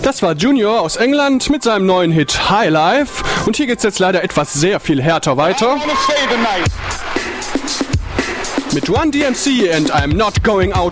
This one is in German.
Das war Junior aus England mit seinem neuen Hit High Life. Und hier geht's jetzt leider etwas sehr viel härter weiter. Mit Run DMC and I'm Not Going Out